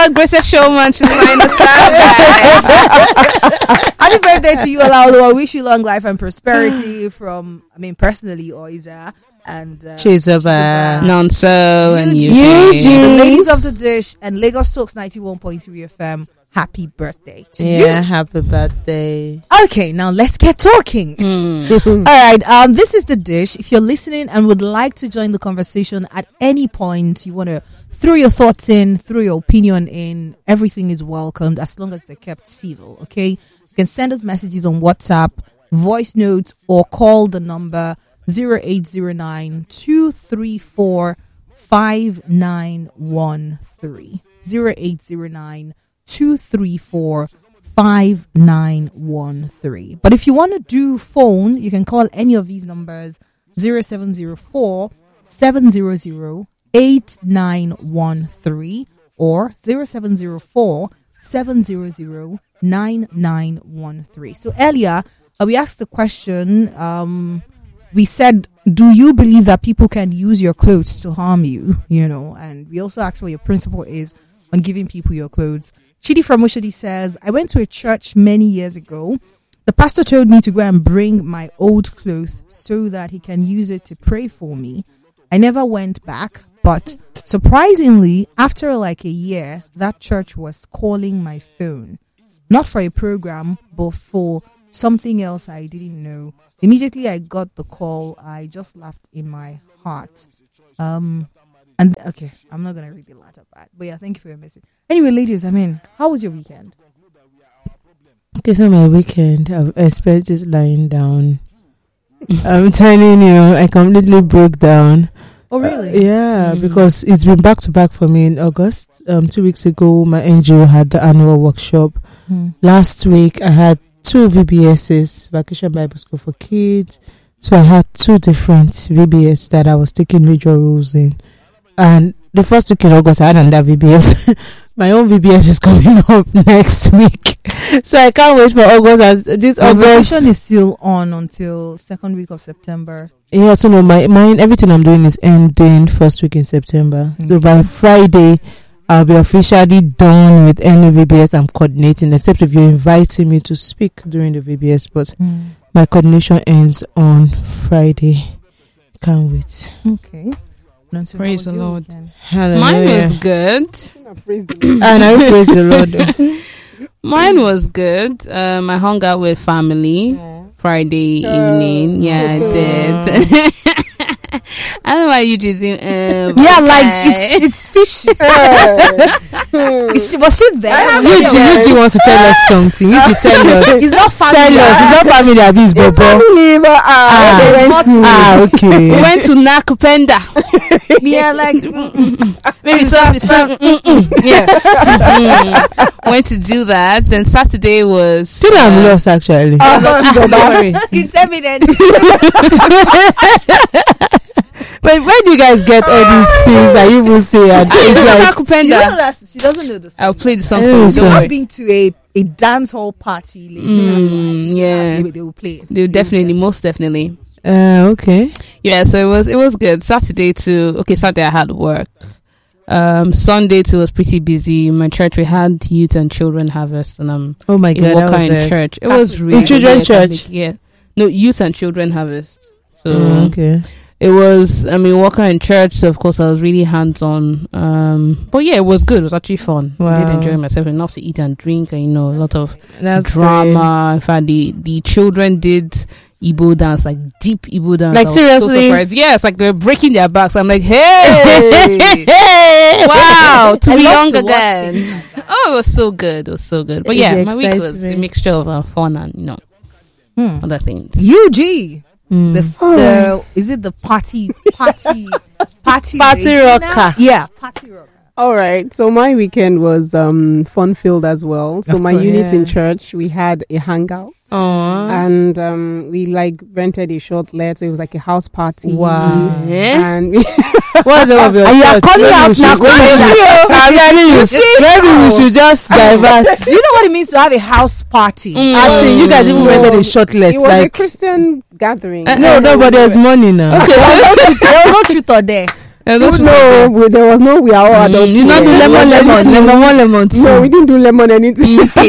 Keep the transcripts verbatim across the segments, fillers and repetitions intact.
our greatest showman to sign us out, guys. Happy birthday to you, Olaoluwa. I wish you long life and prosperity from, I mean, personally, Oiza and uh, Chizoba, Nonso, and Eugene. Eugene. The ladies of the dish and Lagos Talks ninety-one point three F M. Happy birthday to yeah, you. happy birthday. Okay, now let's get talking. Mm. All right, um, this is the dish. If you're listening and would like to join the conversation at any point, you want to throw your thoughts in, throw your opinion in, everything is welcomed as long as they're kept civil, okay? You can send us messages on WhatsApp, voice notes, or call the number zero eight zero nine, two three four, five nine one three. zero eight zero nine, two three four, five nine one three. But if you want to do phone, you can call any of these numbers zero seven zero four, seven zero zero, eight nine one three or zero seven zero four, seven zero zero, nine nine one three. So earlier uh, we asked the question, um we said, do you believe that people can use your clothes to harm you? You know, and we also asked what your principle is on giving people your clothes. Chidi from Oshodi says, I went to a church many years ago. The pastor told me to go and bring my old clothes so that he can use it to pray for me. I never went back, but surprisingly, after like a year, that church was calling my phone. Not for a program, but for something else I didn't know. Immediately I got the call. I just laughed in my heart. Um... And okay, I'm not gonna read the latter part, but yeah, thank you for your message. Anyway, ladies, I mean, how was your weekend? Okay, so my weekend, I've I spent it lying down. I'm telling you, I completely broke down. Oh, really? Uh, yeah, Mm. because it's been back to back for me in August. Um, two weeks ago, my N G O had the annual workshop. Hmm. Last week, I had two V B Ss, Vacation Bible School for Kids. So I had two different V B S that I was taking major roles in. And the first week in August, I had another V B S. My own V B S is coming up next week. So I can't wait for August. As this The August vacation is still on until second week of September. Yeah, so no, my mine everything I'm doing is ending first week in September. So Okay. by Friday, I'll be officially done with any V B S I'm coordinating, except if you're inviting me to speak during the V B S. But Mm. my coordination ends on Friday. Can't wait. Okay. Nancy, how Praise was the your Lord. weekend? Hallelujah. Mine was good. And I will praise the Lord. Mine was good. Um, I hung out with family Friday evening. Yeah, I did. I don't know why you just um, Yeah, like okay. it's it's fishy. Is she, was she there? Yuji, Yuji wants to tell us something. Yuji, tell us. He's not Tell family. us. It's not family of his Bobo. Ah, Ah, it's not- ah, We okay. went to Nakupenda. Yeah, like mm, Maybe some, some mm, mm, yes. Mm. Went to do that. Then Saturday was Still, I'm uh, lost actually. Ah, don't worry. it's evident. Wait, where do you guys get all these things that you will say? And it's like, You Nakupenda. know that she doesn't know this. I'll play the song for Oh, you. She's Don't not worry. been to a, a dance hall party lately. Mm, yeah. They, they will play it. They definitely, most definitely. uh, okay. Yeah, so it was it was good. Saturday to okay, Saturday I had work. Um, Sunday too was pretty busy. In my church we had youth and children harvest, and um, Oh my in God, Walker that was in a- church. It Catholic. was really In children yeah, church? Catholic, yeah. No, youth and children harvest. So Oh, okay. it was. I mean, Walker in church. So of course I was really hands on. Um, but yeah, it was good. It was actually fun. I did Wow. enjoy myself enough to eat and drink, and you know, a lot of That's drama. In fact, the the children did Igbo dance, like deep Igbo dance. Like, I was so seriously? surprised. Yes, like they're breaking their backs. I'm like, hey, great. wow, to I be love young to watch again. Oh, it was so good. It was so good. But It yeah, my week was a excites me. mixture of uh, fun and you know Hmm. other things. U G. Mm. The, f- the is it the party party party Party lady now? rocker. Yeah, party rocker. All right. So my weekend was um, fun filled as well. So Of my course. unit Yeah. in church, we had a hangout, Aww. and um, we like rented a short let. So it was like a house party. Wow. Yeah. And we What's the name of your And you are church? coming Maybe out we should- now, maybe we coming should- I'm telling you. Maybe we should just divert. Do you know what it means to have a house party? Mm. I think you guys even No. rented a shortlet. it was a Like, Christian gathering. Uh, no, no, but there's money now. Okay, there was no truth or there. Yeah, those no, should we, there was no. We are all Mm, adults. you not do here. lemon, lemon, lemon one, lemon two. No, we didn't do lemon anything. Okay.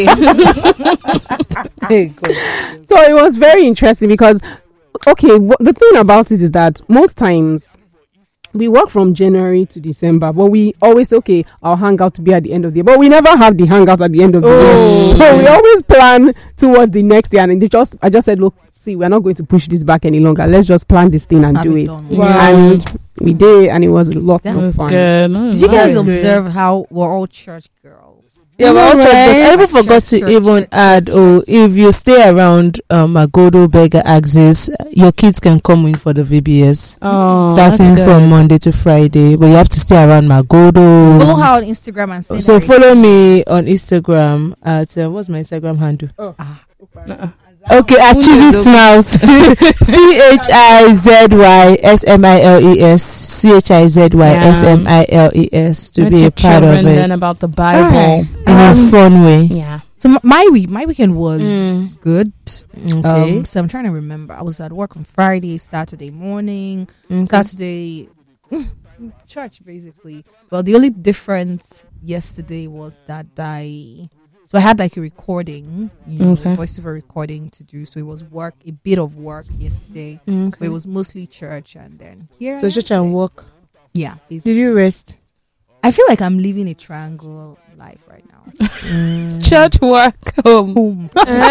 Hey, God. So it was very interesting because, okay, wh- the thing about it is that most times we work from January to December, but we always okay, our hangout to be at the end of the year, but we never have the hangout at the end of the Oh. year. So we always plan towards the next year, and they just I just said, look, see, we're not going to push this back any longer. Let's just plan this thing and Have do it it. done. Wow. And we did, and it was lots That of was fun. Good. Did you guys That's great. observe how we're all church girls? Yeah, but all church girls, I even Church, forgot to church, even church, add, church, oh, church. if you stay around um, Agodo, Beggar Axis, your kids can come in for the V B S. Oh, starting that's from good. Monday to Friday, but you have to stay around Magodo. Follow her on Instagram and say So follow me on Instagram at uh, what's my Instagram handle? Uh-uh. Okay, at Who Cheesy knows? Smiles. C H I Z Y S M I L E S. C H I Z Y S M I L E S to Let be your a part of children learn it about the Bible. Alright. in a Um, fun way. Yeah. So m- my week, my weekend was Mm. good. Okay. Um, so I'm trying to remember. I was at work on Friday, Saturday morning, Okay. Saturday church basically. Well, the only difference yesterday was that I so I had like a recording, you know, Okay. a voiceover recording to do. So it was work, a bit of work yesterday. Okay. But it was mostly church, and then here. So church and work. Yeah, basically. Did you rest? I feel like I'm living a triangle life right now. Church work home. Boom.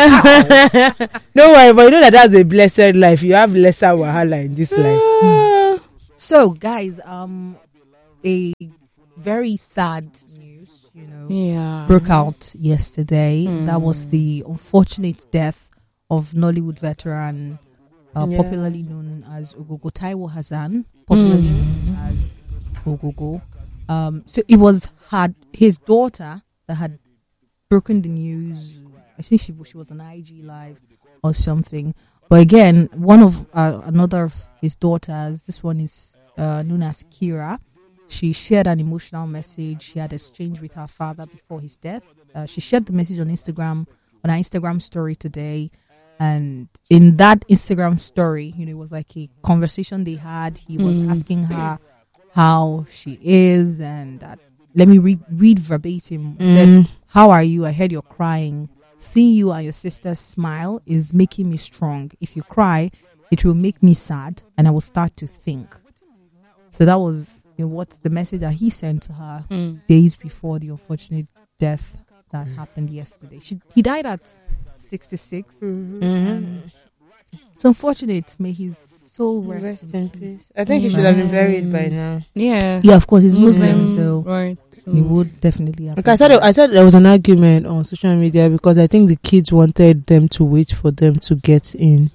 Don't worry, but you know that that's a blessed life. You have lesser wahala in this life. Ah. So, guys, um, a very sad news, you know, Yeah. broke out yesterday. Hmm. That was the unfortunate death of Nollywood veteran, uh, Yeah. popularly known as Ogogo Taiwo Hassan, popularly Hmm. known as Ogogo. Um, so it was had his daughter that had broken the news. I think she she was on I G Live or something. But again, one of uh, another of his daughters, this one is uh, known as Kira. She shared an emotional message she had exchanged with her father before his death. Uh, she shared the message on Instagram, on her Instagram story today. And in that Instagram story, you know, it was like a conversation they had. He was Mm. asking her how she is, and that, let me read, read verbatim. He said, Mm. how are you? I heard you're crying. Seeing you and your sister's smile is making me strong. If you cry, it will make me sad, and I will start to think. So that was, you know, what's the message that he sent to her Mm. days before the unfortunate death that happened yesterday. She, he died at sixty-six. Mhm. It's unfortunate. May his soul rest, Rest in in peace. peace. I think he should have been buried by now. Yeah. Yeah, of course, he's Muslim, Muslim, so right. he would definitely have. Okay, I said I said there was an argument on social media because I think the kids wanted them to wait for them to get in,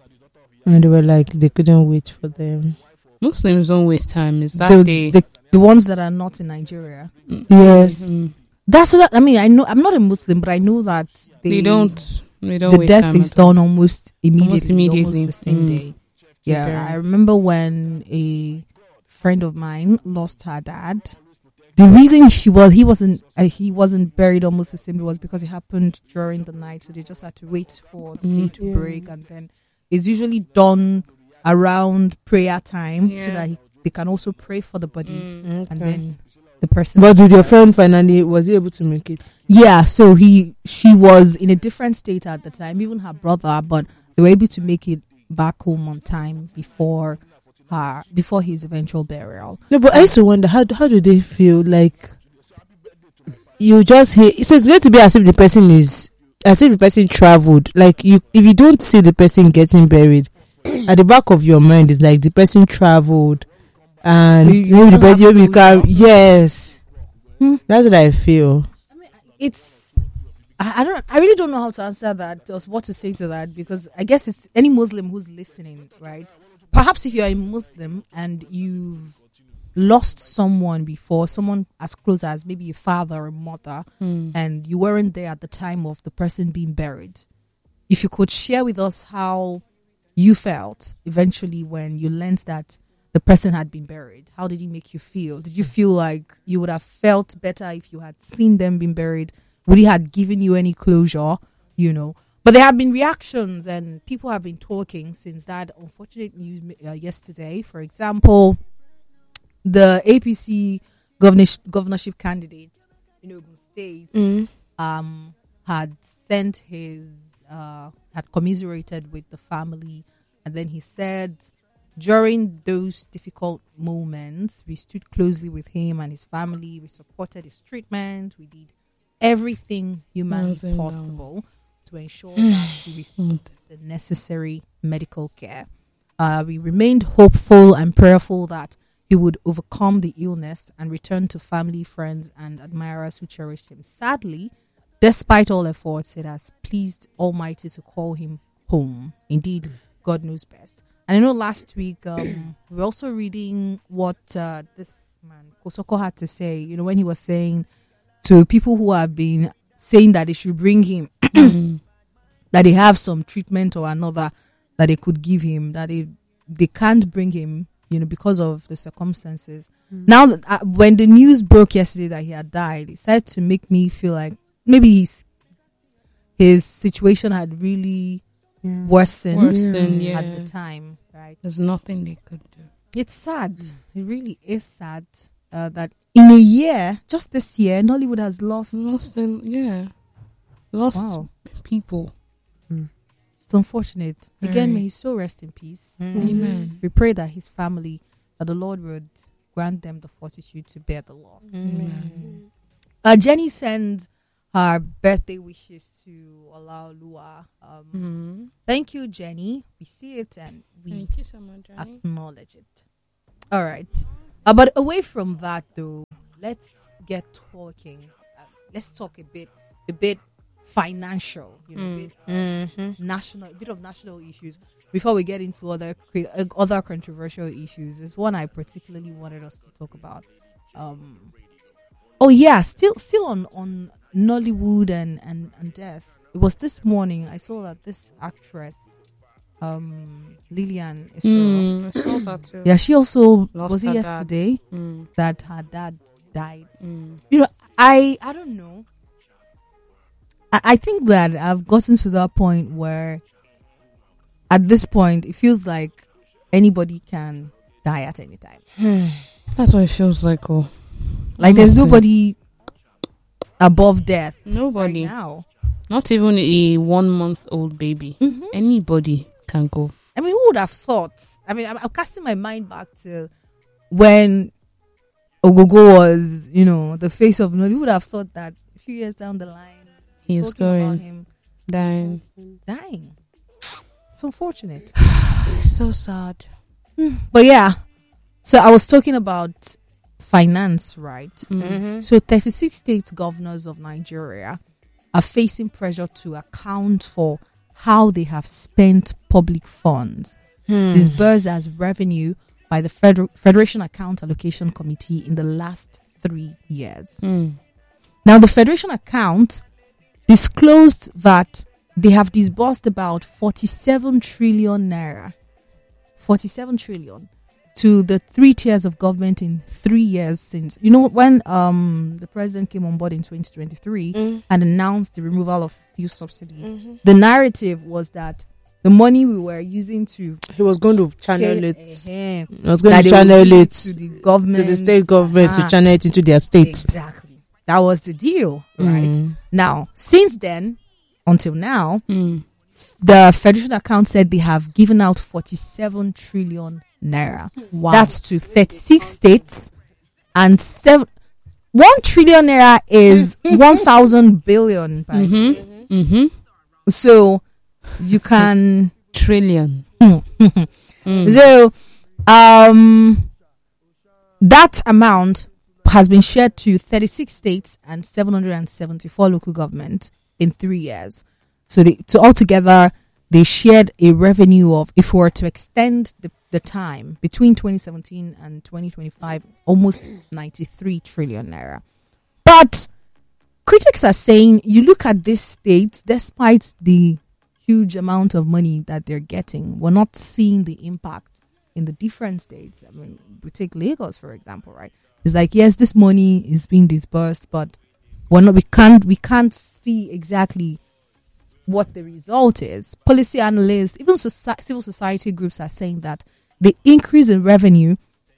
and they were like they couldn't wait for them. Muslims don't waste time. It's that the, day. the the ones that are not in Nigeria. Yes. Mm. That's what I mean. I know I'm not a Muslim, but I know that they, They don't. They don't. the waste death time is at all. done almost immediately, almost, immediately. the same Mm. day. Yeah, Okay. I remember when a friend of mine lost her dad. The reason she was he wasn't uh, he wasn't buried almost the same day was because it happened during the night, so they just had to wait for the day Mm. to break, and then it's usually done around prayer time so Yeah. that he, they can also pray for the body, Mm. and then the person. But did your friend finally was he able to make it? Yeah, so he she was in a different state at the time, even her brother, but they were able to make it back home on time before her before his eventual burial. No, but I used to wonder how how do they feel like you just hear so it's going to be as if the person is as if the person traveled. Like you if you don't see the person getting buried, at the back of your mind is like the person traveled and So you- you maybe the don't person have maybe can closure. yes. Hmm. That's what I feel. It's I, I don't I really don't know how to answer that or what to say to that, because I guess it's any Muslim who's listening, right? Perhaps if you're a Muslim and you've lost someone before, someone as close as maybe a father or a mother, Mm. and you weren't there at the time of the person being buried, if you could share with us how you felt eventually when you learned that the person had been buried. How did it make you feel? Did you feel like you would have felt better if you had seen them being buried? Would it have given you any closure? You know, but there have been reactions and people have been talking since that unfortunate news uh, yesterday. For example, the A P C governorship, governorship candidate in Ogun State Mm. um, had sent his, uh, had commiserated with the family. And then he said, during those difficult moments, we stood closely with him and his family. We supported his treatment. We did everything humanly Amazing, possible to ensure that he received the necessary medical care. Uh, we remained hopeful and prayerful that he would overcome the illness and return to family, friends, and admirers who cherished him. Sadly, despite all efforts, it has pleased Almighty to call him home. Indeed, God knows best. And I know last week um, we were also reading what uh, this man Kosoko had to say. You know, when he was saying to people who have been saying that they should bring him, that they have some treatment or another that they could give him, that they they can't bring him, you know, because of the circumstances. Mm. Now, uh, when the news broke yesterday that he had died, it started to make me feel like maybe his his situation had really Yeah. worsened, Worsened, yeah. at the time, right? There's nothing they could do. It's sad. It really is sad uh, that in a year, just this year, Nollywood has lost. Lost, in, yeah, lost Wow. people. It's unfortunate. Again, Right. may his soul rest in peace. Amen. We pray that his family, that the Lord would grant them the fortitude to bear the loss. Amen. Uh, Jenny sends her birthday wishes to Olaoluwa. Um, Mhm. Thank you, Jenny. We see it and we Thank you so much, Johnny. acknowledge it. All right. Uh, but away from that, though, let's get talking. Uh, let's talk a bit, a bit financial, you know, a Mm. bit uh, Mm-hmm. national, a bit of national issues before we get into other cre- uh, other controversial issues. There's one I particularly wanted us to talk about. Um, oh yeah, still, still on on Nollywood and and and death. It was this morning I saw that this actress, um, Lillian Isoro, Mm, I saw that too. yeah, she also Lost was it her dad. yesterday Mm, that her dad died. mm. You know, I I don't know. I, I think that I've gotten to that point where, at this point, it feels like anybody can die at any time. That's what it feels like. Oh, Like there's Honestly. nobody above death nobody, right now. not even a one-month-old baby. Mhm. Anybody can go. I mean, who would have thought? I mean, I'm, I'm casting my mind back to when Ogogo was, you know, the face of Nollywood. Who would have thought that a few years down the line, He's talking about going, him dying. dying? It's unfortunate. It's so sad. But yeah, so I was talking about finance, right? Mm. Mm-hmm. So thirty-six state governors of Nigeria are facing pressure to account for how they have spent public funds disbursed as revenue by the Feder- Federation Account Allocation Committee in the last three years. Mm. Now, the Federation Account disclosed that they have disbursed about forty-seven trillion naira, forty-seven trillion to the three tiers of government in three years since, you know, when um the president came on board in twenty twenty-three Mm. and announced the removal of fuel subsidy. Mhm. The narrative was that the money we were using to He was going to channel pay- it. eh, He was going that to they would channel give it to the government, to the state government Ah, to channel it into their state. exactly. That was the deal, right? Mm. Now, since then, until now, Mm. the Federation account said they have given out forty-seven trillion naira. Wow. That's to thirty-six states, and seven. One trillion naira is one thousand billion. By Mm-hmm. Mm-hmm. So you can. Trillion. Mm. So, um, that amount has been shared to thirty-six states and seven hundred seventy-four local governments in three years. So, they, so altogether, they shared a revenue of, if we were to extend the, the time between twenty seventeen and twenty twenty-five, almost ninety-three trillion naira. But critics are saying, you look at these states, despite the huge amount of money that they're getting, we're not seeing the impact in the different states. I mean, we take Lagos, for example, right? It's like, yes, this money is being disbursed, but we're not, we can't, we can't see exactly what the result is. Policy analysts, even soci- civil society groups are saying that the increase in revenue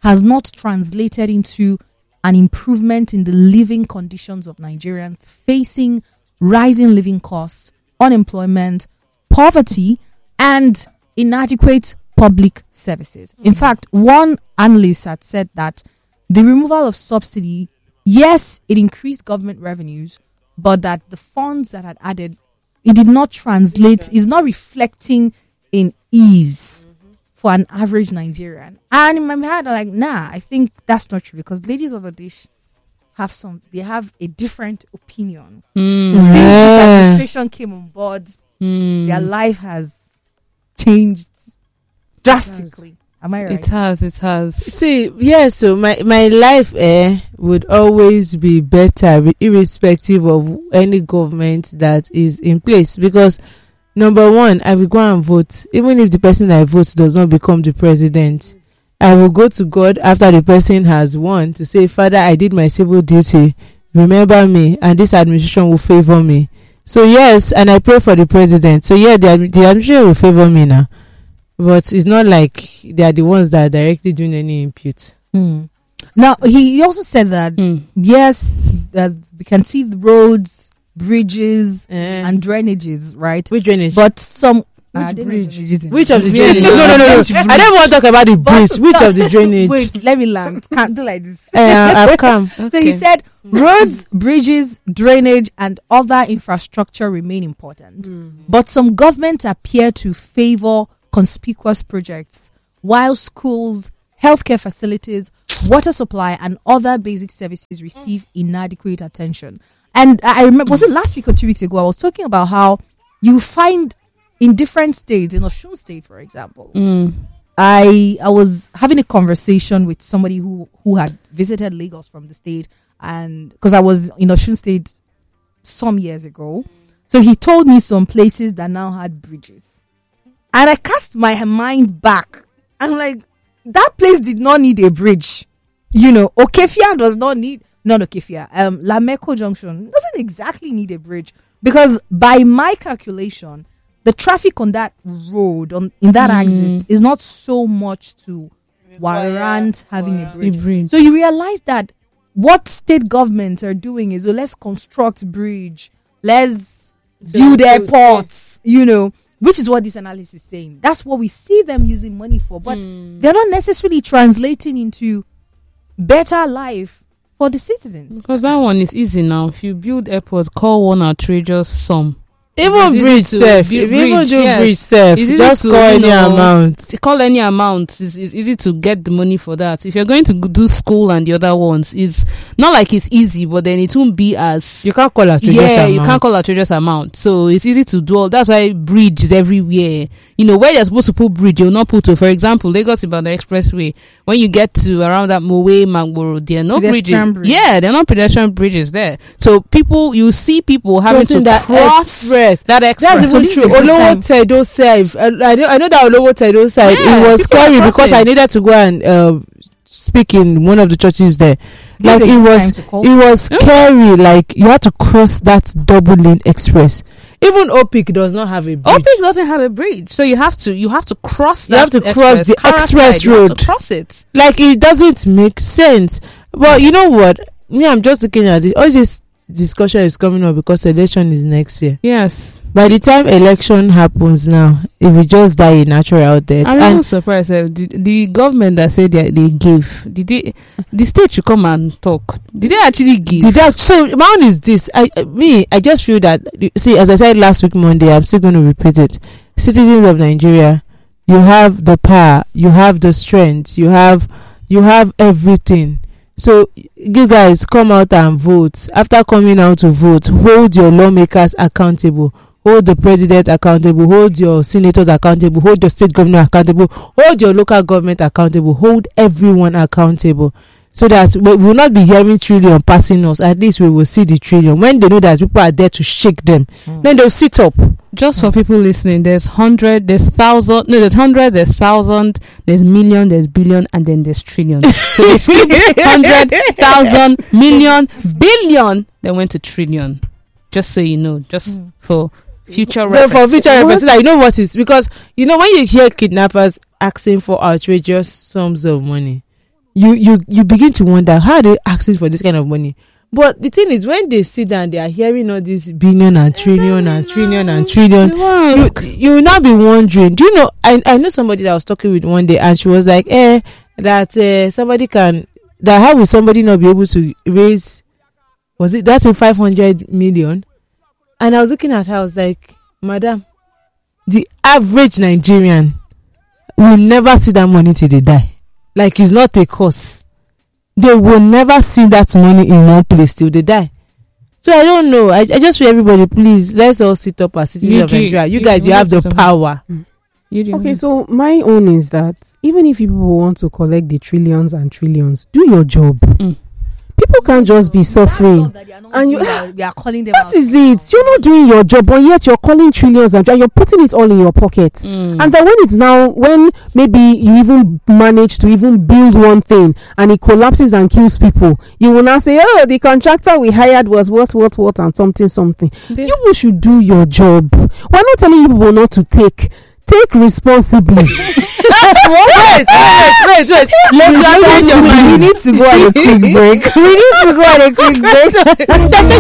has not translated into an improvement in the living conditions of Nigerians facing rising living costs, unemployment, poverty, and inadequate public services. In fact, one analyst had said that the removal of subsidy, yes, it increased government revenues, but that the funds that had added, it did not translate, is not reflecting in ease mm-hmm. for an average Nigerian. And in my head, I'm like, nah, I think that's not true, because ladies of the dish have some, they have a different opinion. Mm. Since Yeah. this administration came on board, Mm. their life has changed drastically. Am I right? It has, it has. See, yeah, so my, my life eh, would always be better re- irrespective of any government that is in place, because number one, I will go and vote. Even if the person I vote does not become the president, I will go to God after the person has won to say, Father, I did my civil duty. Remember me, and this administration will favor me. So yes, and I pray for the president. So yeah, the, the administration will favor me now. But it's not like they are the ones that are directly doing any input. Mm. Now, he, he also said that, Mm. yes, that we can see the roads, bridges, Eh. and drainages, right? Which drainage? But some... Which I didn't know bridge? drainages in Which of the Nigeria. drainage? No, no, no, no. Which I bridge? don't want to talk about the But bridge. Which of the drainage? Wait, let me land. Can't do like this. Uh, I've come. So Okay. he said roads, bridges, drainage, and other infrastructure remain important. But some governments appear to favor conspicuous projects, while schools, healthcare facilities, water supply, and other basic services receive inadequate attention. And I I remember, was it last week or two weeks ago, I was talking about how you find in different states, in Osun State, for example, Mm. I I was having a conversation with somebody who, who had visited Lagos from the state, and because I was in Osun State some years ago, so he told me some places that now had bridges, and I cast my mind back. I'm like, that place did not need a bridge, you know. Okefia does not need not Okefia. Um, Lameko Junction doesn't exactly need a bridge, because by my calculation, the traffic on that road, on in that Mm. axis, is not so much to warrant having a The bridge. bridge. So you realize that what state governments are doing is, oh, let's construct bridge, let's build so airports, you know, which is what this analysis is saying. That's what we see them using money for, but Mm. they're not necessarily translating into better life for the citizens. Because that one is easy now. If you build airports, call one outrageous sum. Even It's easy bridge to self. build If you even bridge, do yes. bridge self, It's easy just to, call you any know, amount. To call any amount. It's, it's easy to get the money for that. If you're going to g- do school and the other ones, it's not like it's easy, but then it won't be as You can't call a yeah, you can't call outrageous amount. So it's easy to do all. That's why bridge is everywhere. You know, where you're supposed to put bridge, you'll not put to. For example, Lagos Ibadan Expressway. When you get to around that Mowe, Magboro, there are no Pedestrian bridges. bridge. Yeah, there are no pedestrian bridges there. So people, you see people having Crossing to that cross express. that express. That's even This is true. a good Olowo time. Tedo side. I, I know. I know that Olowo Tedo side. Yeah, it was people are scary because crossing. I needed to go and uh, speak in one of the churches there. This Like is a it good was, time to call. it was scary. Like you had to cross that double lane express. Even O P I C does not have a bridge. O P I C doesn't have a bridge, so you have to you have to cross. You that have to cross the Kara express side, you have road. to cross it. Like it doesn't make sense. But you know what? Me, I'm just looking at it. All this discussion is coming up because election is next year. Yes, By the time election happens now, it will just die a natural death. I'm And even surprised. Uh, the, the government that said they, they gave, did they? The state should come and talk. Did they actually give? did that, so my own is this. I uh, me, I just feel that, see, as I said last week Monday, I'm still going to repeat it. Citizens of Nigeria, you have the power, you have the strength, you have you have everything. So you guys come out and vote. After coming out to vote, hold your lawmakers accountable. Hold the president accountable. Hold your senators accountable. Hold your state governor accountable. Hold your local government accountable. Hold everyone accountable. So that we will not be hearing trillion passing us. At least we will see the trillion. When they know that people are there to shake them, Mm. then they'll sit up. Just for people listening, there's hundred, there's thousand, no, there's hundred, there's thousand, there's million, there's billion, and then there's trillion. So they skipped hundred, thousand, million, billion, then went to trillion. Just so you know, just Mm. for future So reference. for future What? reference, like, you know what is, because you know when you hear kidnappers asking for outrageous sums of money, you you you begin to wonder, how are they asking for this kind of money? But the thing is, when they sit down, they are hearing all this billion and trillion and trillion and trillion. You you will now be wondering. Do you know? I I know somebody that I was talking with one day, and she was like, "Eh, that uh, somebody can that how will somebody not be able to raise? Was it that in five hundred million?" And I was looking at her. I was like, "Madam, the average Nigerian will never see that money till they die. Like, it's not a course. They will never see that money in one place till they die." So I don't know. I, I just want everybody, please, let's all sit up as citizens You of do- Nigeria. You, you guys, do you have the something. power. You do. Okay, so my own is that even if people want to collect the trillions and trillions, do your job. Mm. People can't just be suffering. And you, we are calling them that out. is it. You're not doing your job, but yet you're calling trillions and you're putting it all in your pocket. Mm. And then when it's now, when maybe you even manage to even build one thing and it collapses and kills people, you will now say, oh, the contractor we hired was what, what, what, and something, something. They- You people should do your job. We're not telling you people not to take. Take responsibly. wait, wait, wait, wait. Let me change your mind. We need to go on a quick break. We need to go on a quick break.